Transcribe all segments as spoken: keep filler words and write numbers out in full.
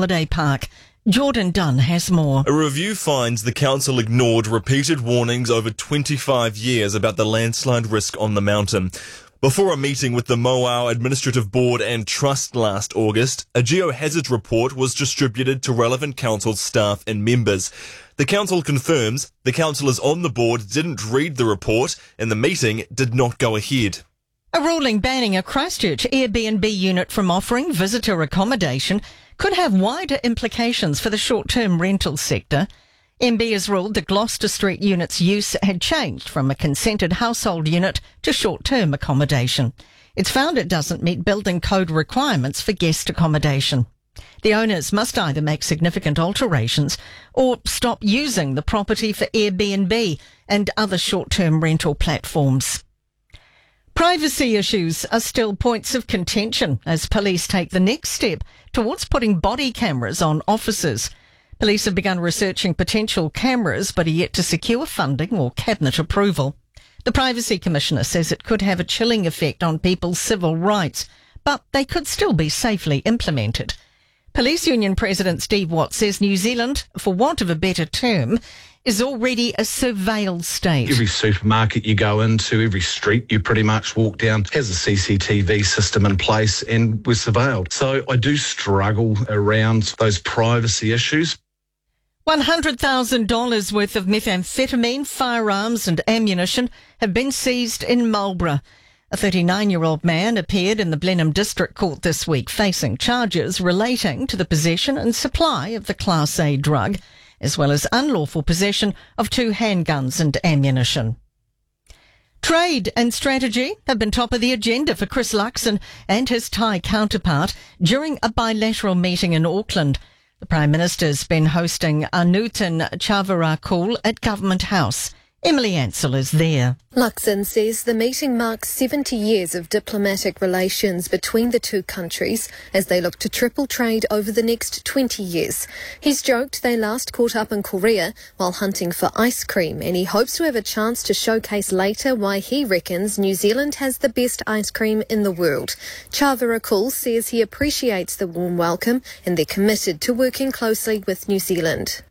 holiday park. Jordan Dunn has more. A review finds the council ignored repeated warnings over twenty-five years about the landslide risk on the mountain. Before a meeting with the Moao Administrative Board and Trust last August, a geohazard report was distributed to relevant council staff and members. The council confirms the councillors on the board didn't read the report and the meeting did not go ahead. A ruling banning a Christchurch Airbnb unit from offering visitor accommodation could have wider implications for the short-term rental sector. M B has ruled the Gloucester Street unit's use had changed from a consented household unit to short-term accommodation. It's found it doesn't meet building code requirements for guest accommodation. The owners must either make significant alterations or stop using the property for Airbnb and other short-term rental platforms. Privacy issues are still points of contention as police take the next step towards putting body cameras on officers. Police have begun researching potential cameras but are yet to secure funding or cabinet approval. The Privacy Commissioner says it could have a chilling effect on people's civil rights, but they could still be safely implemented. Police Union President Steve Watt says New Zealand, for want of a better term, is already a surveilled state. Every supermarket you go into, every street you pretty much walk down has a C C T V system in place and we're surveilled. So I do struggle around those privacy issues. one hundred thousand dollars worth of methamphetamine, firearms and ammunition have been seized in Marlborough. A thirty-nine-year-old man appeared in the Blenheim District Court this week facing charges relating to the possession and supply of the Class A drug, as well as unlawful possession of two handguns and ammunition. Trade and strategy have been top of the agenda for Chris Luxon and his Thai counterpart during a bilateral meeting in Auckland. The Prime Minister's been hosting Anutin Charnvirakul at Government House. Emily Ansell is there. Luxon says the meeting marks seventy years of diplomatic relations between the two countries as they look to triple trade over the next twenty years. He's joked they last caught up in Korea while hunting for ice cream, and he hopes to have a chance to showcase later why he reckons New Zealand has the best ice cream in the world. Charnvirakul says he appreciates the warm welcome and they're committed to working closely with New Zealand.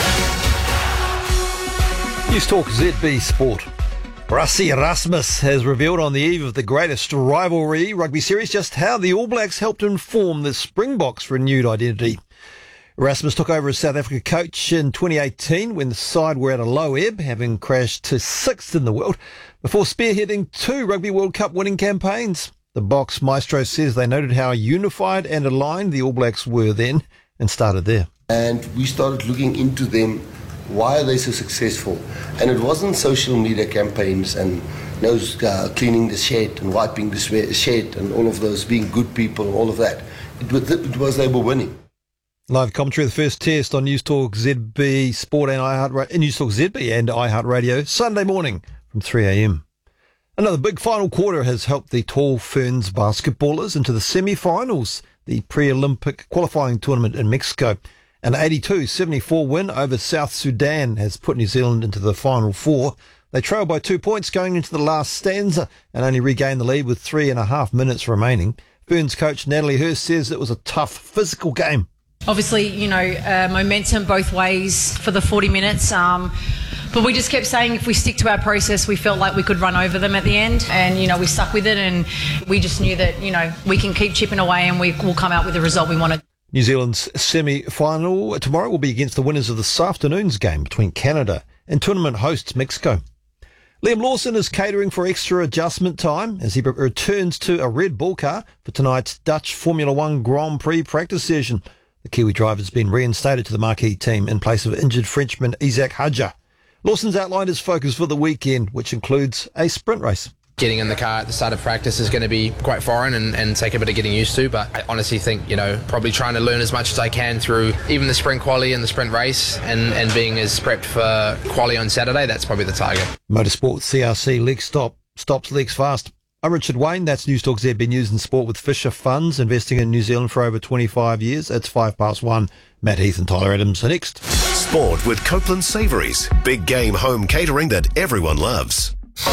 News Talk Z B Sport. Rassie Erasmus has revealed on the eve of the greatest rivalry rugby series just how the All Blacks helped inform the Springboks' renewed identity. Erasmus took over as South Africa coach in twenty eighteen when the side were at a low ebb, having crashed to sixth in the world, before spearheading two Rugby World Cup winning campaigns. The Boks maestro says they noted how unified and aligned the All Blacks were then and started there. And we started looking into them. Why are they so successful? And it wasn't social media campaigns and you know, uh, cleaning the shed and wiping the shed and all of those, being good people, all of that. It was, it was they were winning. Live commentary of the first test on News Talk Z B Sport and iHeart News Talk Z B and iHeartRadio Sunday morning from three a.m. Another big final quarter has helped the Tall Ferns basketballers into the semi-finals, the pre-Olympic qualifying tournament in Mexico. An eighty-two seventy-four win over South Sudan has put New Zealand into the final four. They trail by two points going into the last stanza and only regained the lead with three and a half minutes remaining. Ferns coach Natalie Hurst says it was a tough physical game. Obviously, you know, uh, momentum both ways for the forty minutes. Um, but we just kept saying if we stick to our process, we felt like we could run over them at the end. And, you know, we stuck with it and we just knew that, you know, we can keep chipping away and we will come out with the result we wanted. New Zealand's semi-final tomorrow will be against the winners of this afternoon's game between Canada and tournament hosts Mexico. Liam Lawson is catering for extra adjustment time as he returns to a Red Bull car for tonight's Dutch Formula One Grand Prix practice session. The Kiwi driver has been reinstated to the marquee team in place of injured Frenchman Isaac Hadjar. Lawson's outlined his focus for the weekend, which includes a sprint race. Getting in the car at the start of practice is going to be quite foreign and, and take a bit of getting used to, but I honestly think, you know, probably trying to learn as much as I can through even the sprint quali and the sprint race and, and being as prepped for quali on Saturday, that's probably the target. Motorsport C R C League Stop stops leaks fast. I'm Richard Wayne, that's News Talk Z B News and Sport with Fisher Funds, investing in New Zealand for over twenty-five years. It's five past one. Matt Heath and Tyler Adams are next. Sport with Copeland Savouries, big game home catering that everyone loves.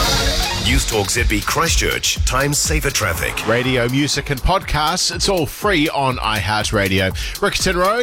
News Talk Z B Christchurch, time saver traffic. Radio, music and podcasts, it's all free on iHeartRadio. Rickerton Road.